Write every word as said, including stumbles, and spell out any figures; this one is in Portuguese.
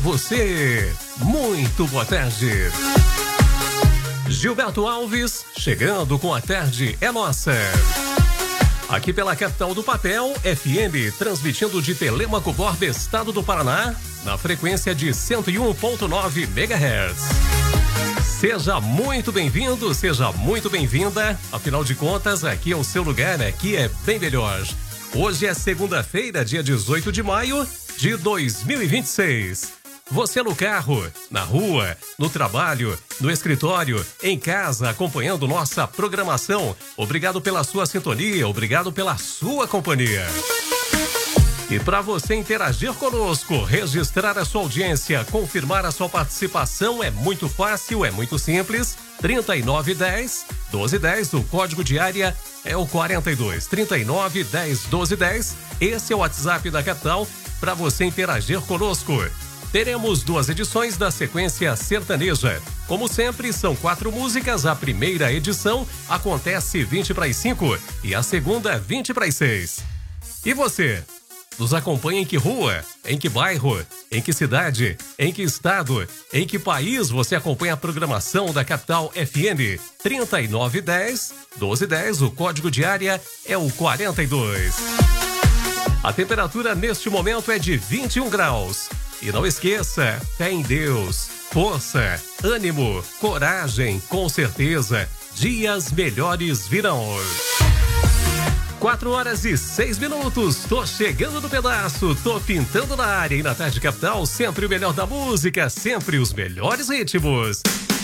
você, muito boa tarde. Gilberto Alves, chegando com A Tarde é Nossa. Aqui pela capital do papel, F M, transmitindo de Telêmaco Borba, estado do Paraná, na frequência de cento e um ponto nove megahertz. Seja muito bem-vindo, seja muito bem-vinda. Afinal de contas, aqui é o seu lugar, aqui é bem melhor. Hoje é segunda-feira, dia dezoito de maio de dois mil e vinte e seis. Você no carro, na rua, no trabalho, no escritório, em casa, acompanhando nossa programação. Obrigado pela sua sintonia, obrigado pela sua companhia. E para você interagir conosco, registrar a sua audiência, confirmar a sua participação é muito fácil, é muito simples. trinta e nove dez, doze dez, o código de área é o quarenta e dois. trinta e nove dez, doze dez, esse é o WhatsApp da capital para você interagir conosco. Teremos duas edições da sequência sertaneja. Como sempre, são quatro músicas. A primeira edição acontece vinte para as cinco e a segunda vinte para as seis. E você? Nos acompanha em que rua? Em que bairro? Em que cidade? Em que estado? Em que país você acompanha a programação da Capital F M? trinta e nove dez, doze dez, o código de área é o quarenta e dois. A temperatura neste momento é de vinte e um graus. E não esqueça, fé em Deus, força, ânimo, coragem, com certeza, dias melhores virão. Quatro horas e seis minutos, tô chegando no pedaço, tô pintando na área e na Tarde Capital, sempre o melhor da música, sempre os melhores ritmos.